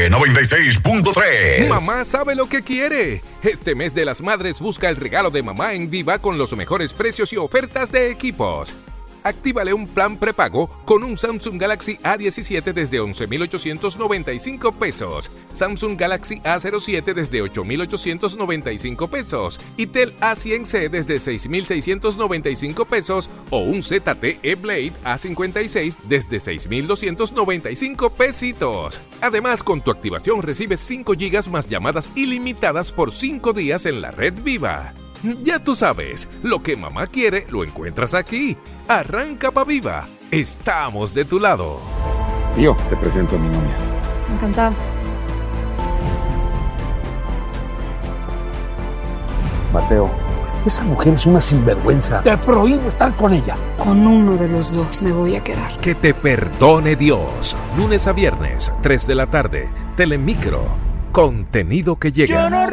96.3. Mamá sabe lo que quiere. Este mes de las madres busca el regalo de mamá en Viva con los mejores precios y ofertas de equipos. Actívale un plan prepago con un Samsung Galaxy A17 desde 11,895 pesos, Samsung Galaxy A07 desde 8,895 pesos y Tel A100C desde 6,695 pesos o un ZTE Blade A56 desde 6,295 pesitos. Además, con tu activación recibes 5 GB más llamadas ilimitadas por 5 días en la red Viva. Ya tú sabes, lo que mamá quiere lo encuentras aquí. Arranca pa' Viva. Estamos de tu lado. Tío, te presento a mi novia. Encantada. Mateo, esa mujer es una sinvergüenza. Te prohíbo estar con ella. Con uno de los dos me voy a quedar. Que te perdone Dios. Lunes a viernes, 3 de la tarde. Telemicro. Contenido que llega.